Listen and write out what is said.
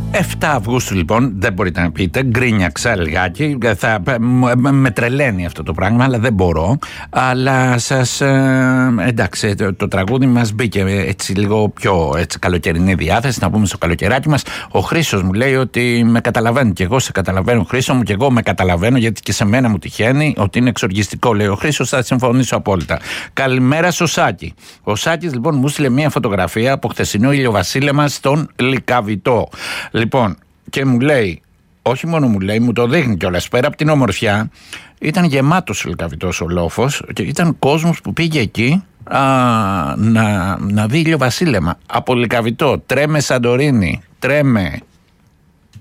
7 Αυγούστου λοιπόν, δεν μπορείτε να πείτε, γκρίνιαξα λιγάκι, με τρελαίνει αυτό το πράγμα, αλλά δεν μπορώ. Αλλά σας, εντάξει, το τραγούδι μας μπήκε έτσι λίγο πιο έτσι, καλοκαιρινή διάθεση, να πούμε στο καλοκαιράκι μας. Ο Χρήστος μου λέει ότι με καταλαβαίνει, και εγώ σε καταλαβαίνω, Χρήστο μου, και εγώ με καταλαβαίνω, γιατί και σε μένα μου τυχαίνει ότι είναι εξοργιστικό, λέει ο Χρήστος, θα συμφωνήσω απόλυτα. Καλημέρα στο Σάκη. Ο Σάκης λοιπόν μου στείλε μια φωτογραφία από χθεσινό ηλιοβασίλεμα στον Λυκαβητό. Λοιπόν, και μου λέει, όχι μόνο μου λέει, μου το δείχνει κιόλας, πέρα από την ομορφιά, ήταν γεμάτος ο Λυκαβητός ο λόφος και ήταν κόσμος που πήγε εκεί να δει ηλιοβασίλεμα από Λυκαβητό. Τρέμε Σαντορίνη, τρέμε